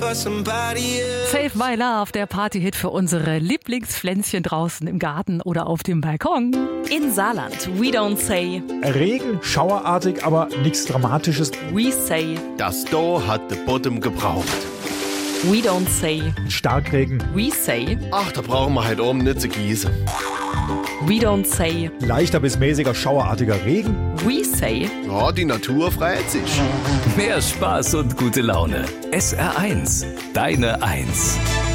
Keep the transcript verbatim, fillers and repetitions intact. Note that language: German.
Save My Love, der Partyhit für unsere Lieblingspflänzchen draußen im Garten oder auf dem Balkon. In Saarland, We Don't Say. Regen, schauerartig, aber nichts Dramatisches. We Say. Das Do hat de Bottom gebraucht. We Don't Say. Starkregen. We Say. Ach, da brauchen wir halt oben nicht zu gießen. We Don't Say. Leichter bis mäßiger schauerartiger Regen. We Say. Ja, die Natur freut sich. Mehr Spaß und gute Laune. S R eins, deine Eins.